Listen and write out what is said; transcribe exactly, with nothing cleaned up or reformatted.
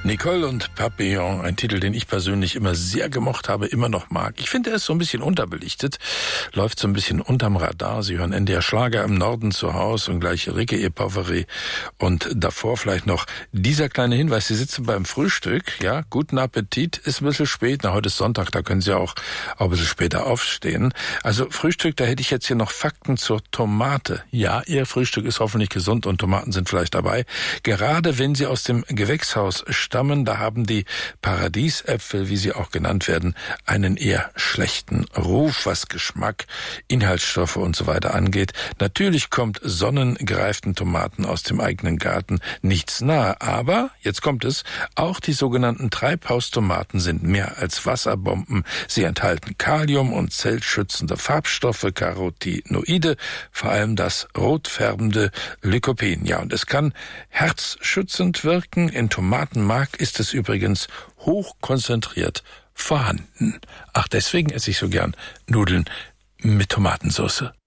Nicole und Papillon, ein Titel, den ich persönlich immer sehr gemocht habe, immer noch mag. Ich finde, er ist so ein bisschen unterbelichtet, läuft so ein bisschen unterm Radar. Sie hören N D R Schlager im Norden zu Hause und gleich Rikke e Poveri. Und davor vielleicht noch dieser kleine Hinweis, Sie sitzen beim Frühstück, ja, guten Appetit, ist ein bisschen spät, na, heute ist Sonntag, da können Sie auch, auch ein bisschen später aufstehen. Also Frühstück, da hätte ich jetzt hier noch Fakten zur Tomate. Ja, Ihr Frühstück ist hoffentlich gesund und Tomaten sind vielleicht dabei. Gerade wenn Sie aus dem Gewächshaus stammen, da haben die Paradiesäpfel, wie sie auch genannt werden, einen eher schlechten Ruf, was Geschmack, Inhaltsstoffe und so weiter angeht. Natürlich kommt sonnengereiften Tomaten aus dem eigenen Garten nichts nahe, aber, jetzt kommt es, auch die sogenannten Treibhaustomaten sind mehr als Wasserbomben. Sie enthalten Kalium und zellschützende Farbstoffe, Carotinoide, vor allem das rotfärbende Lycopin. Ja, und es kann herzschützend wirken. In Tomatenmark ist es übrigens hochkonzentriert vorhanden. Ach, deswegen esse ich so gern Nudeln mit Tomatensauce.